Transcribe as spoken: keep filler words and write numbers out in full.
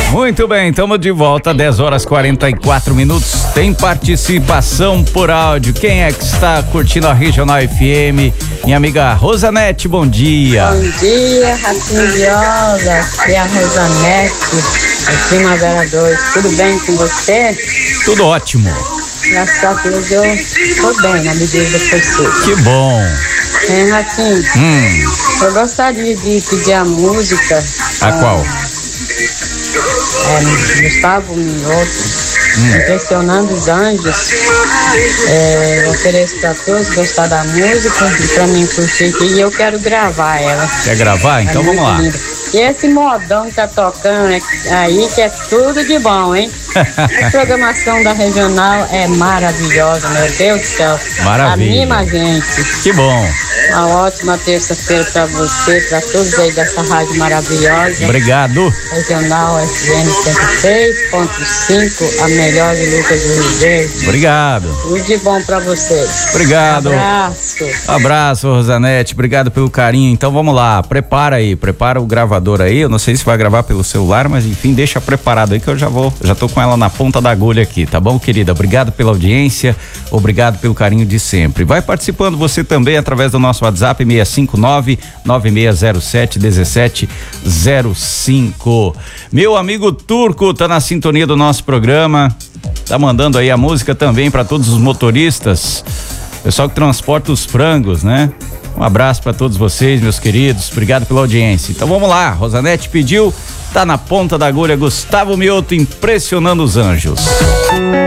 Muito bem, estamos de volta, dez horas e quarenta e quatro minutos. Tem participação por áudio. Quem é que está curtindo a Regional F M? Minha amiga Rosanete, bom dia. Bom dia, Ratinho Viola. Aqui é a Rosanete, a Primavera dois. Tudo bem com você? Tudo ótimo. Graças a Deus eu estou bem na medida do possível. Que bom. É, Ratinho, Hum, eu gostaria de pedir a música. a qual? É, Gustavo Minhoto, Impressionando os Anjos. É, eu ofereço para todos gostar da música e para mim curtir aqui, e eu quero gravar ela. Quer gravar? Então É vamos muito lá. linda. E esse modão que tá tocando é- aí, que é tudo de bom, hein? A programação da Regional é maravilhosa, meu Deus do céu. Maravilha. Anima a gente. Que bom. Uma ótima terça-feira para você, para todos aí dessa rádio maravilhosa. Obrigado. Regional F M cento e seis ponto cinco, a melhor de Lucas do Rio Verde. Obrigado. Tudo de bom para vocês. Obrigado. Abraço. Abraço, Rosanete. Obrigado pelo carinho. Então vamos lá. Prepara aí. Prepara o gravador aí. Eu não sei se vai gravar pelo celular, mas enfim, deixa preparado aí que eu já vou. Já tô com ela na ponta da agulha aqui, tá bom, querida? Obrigado pela audiência. Obrigado pelo carinho de sempre. Vai participando você também através do nosso WhatsApp seis cinco nove, nove seis zero sete, um sete zero cinco. Meu amigo Turco tá na sintonia do nosso programa. Tá mandando aí a música também para todos os motoristas, pessoal que transporta os frangos, né? Um abraço para todos vocês, meus queridos. Obrigado pela audiência. Então vamos lá. Rosanete pediu, tá na ponta da agulha, Gustavo Mioto, Impressionando os Anjos.